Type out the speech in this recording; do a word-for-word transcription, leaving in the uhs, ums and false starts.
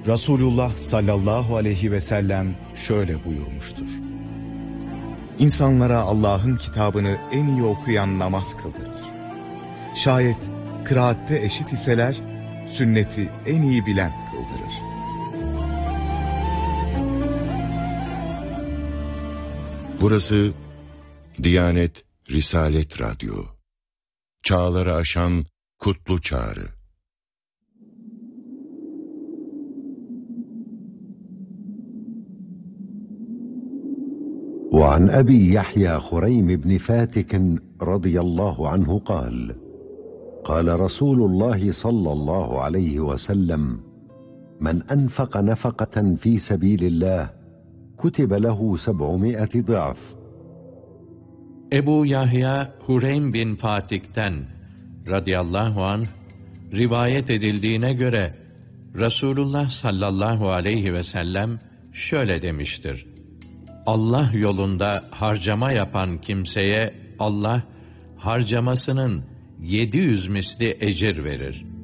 Resulullah sallallahu aleyhi ve sellem şöyle buyurmuştur: İnsanlara Allah'ın kitabını en iyi okuyan namaz kıldırır. Şayet kıraatte eşit iseler, sünneti en iyi bilen kıldırır. Burası Diyanet Risalet Radyo. Çağları aşan kutlu çağrı. وعن أبي يحيى خريم بن فاتك رضي الله عنه قال قال رسول الله صلى الله عليه وسلم من أنفق نفقة في سبيل الله كتب له سبعمائة ضعف. Ebu Yahya Hureym bin Fatik'ten radıyallahu anh rivayet edildiğine göre Resulullah sallallahu aleyhi ve sellem şöyle demiştir: Allah yolunda harcama yapan kimseye Allah harcamasının yedi yüz misli ecir verir.